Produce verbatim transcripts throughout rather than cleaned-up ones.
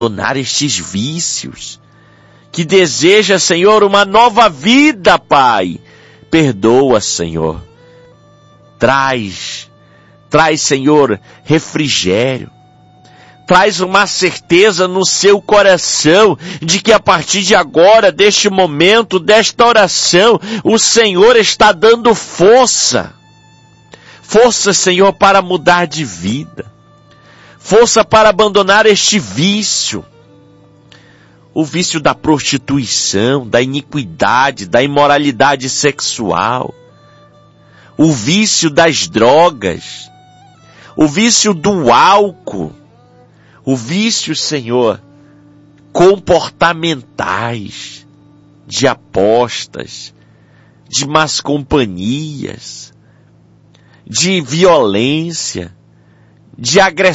abandonar estes vícios, que deseja, Senhor, uma nova vida, Pai. Perdoa, Senhor. Traz, traz, Senhor, refrigério. Traz uma certeza no seu coração de que a partir de agora, deste momento, desta oração, o Senhor está dando força. Força, Senhor, para mudar de vida. Força para abandonar este vício. O vício da prostituição, da iniquidade, da imoralidade sexual. O vício das drogas. O vício do álcool. O vício, Senhor, comportamentais, de apostas, de más companhias, de violência, de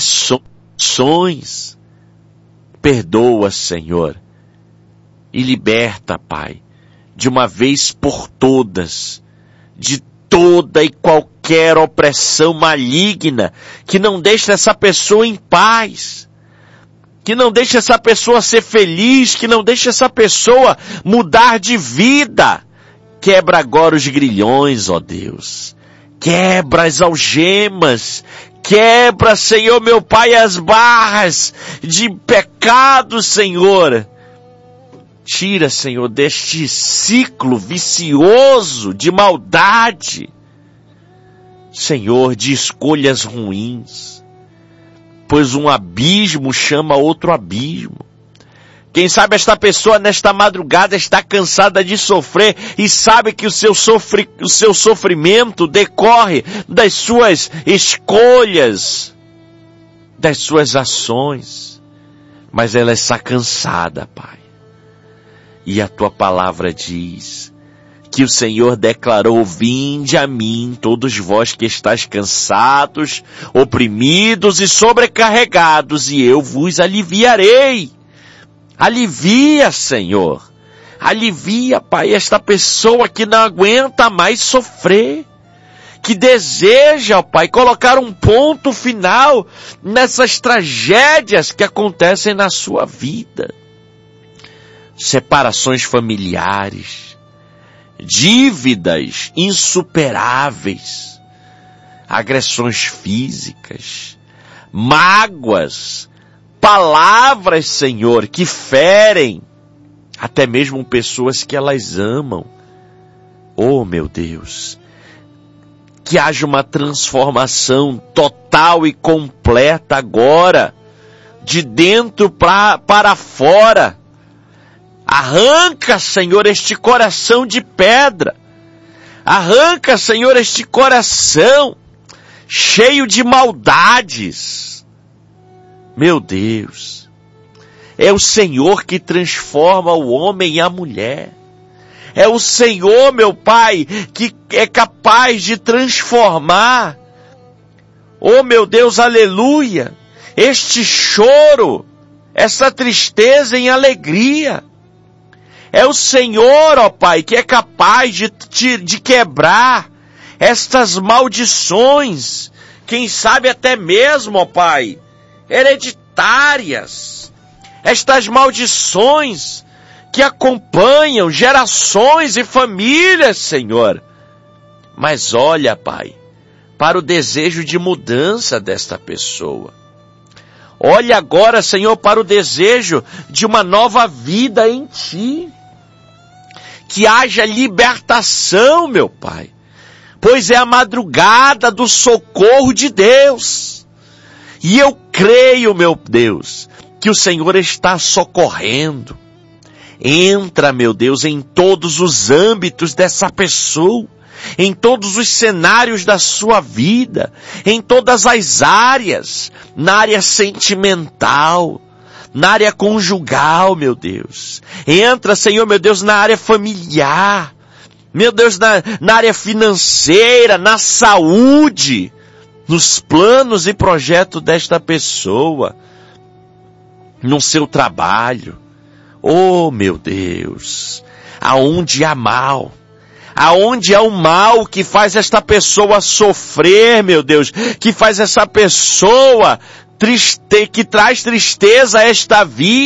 agressões. Perdoa, Senhor, e liberta, Pai, de uma vez por todas, de toda e qualquer opressão maligna que não deixa essa pessoa em paz. Que não deixa essa pessoa ser feliz, que não deixa essa pessoa mudar de vida. Quebra agora os grilhões, ó Deus. Quebra as algemas. Quebra, Senhor, meu Pai, as barras de pecado, Senhor. Tira, Senhor, deste ciclo vicioso de maldade. Senhor, de escolhas ruins. Pois um abismo chama outro abismo. Quem sabe esta pessoa nesta madrugada está cansada de sofrer e sabe que o seu, sofri, o seu sofrimento decorre das suas escolhas, das suas ações. Mas ela está cansada, Pai. E a tua palavra diz que o Senhor declarou: vinde a mim, todos vós que estáis cansados, oprimidos e sobrecarregados, e eu vos aliviarei. Alivia, Senhor. Alivia, Pai, esta pessoa que não aguenta mais sofrer, que deseja, Pai, colocar um ponto final nessas tragédias que acontecem na sua vida. Separações familiares, dívidas insuperáveis, agressões físicas, mágoas, palavras, Senhor, que ferem até mesmo pessoas que elas amam. Oh, meu Deus, que haja uma transformação total e completa agora, de dentro pra, para fora. Arranca, Senhor, este coração de pedra. Arranca, Senhor, este coração cheio de maldades. Meu Deus, é o Senhor que transforma o homem e a mulher. É o Senhor, meu Pai, que é capaz de transformar, oh meu Deus, aleluia, este choro, essa tristeza em alegria. É o Senhor, ó Pai, que é capaz de, de, de quebrar estas maldições, quem sabe até mesmo, ó Pai, hereditárias, estas maldições que acompanham gerações e famílias, Senhor. Mas olha, Pai, para o desejo de mudança desta pessoa. Olha agora, Senhor, para o desejo de uma nova vida em Ti. Que haja libertação, meu Pai, pois é a madrugada do socorro de Deus. E eu creio, meu Deus, que o Senhor está socorrendo. Entra, meu Deus, em todos os âmbitos dessa pessoa, em todos os cenários da sua vida, em todas as áreas, na área sentimental, na área conjugal, meu Deus. Entra, Senhor, meu Deus, na área familiar, meu Deus, na, na área financeira, na saúde, nos planos e projetos desta pessoa, no seu trabalho. Oh, meu Deus, aonde há mal, aonde há o mal que faz esta pessoa sofrer, meu Deus, que faz essa pessoa triste, que traz tristeza a esta vida.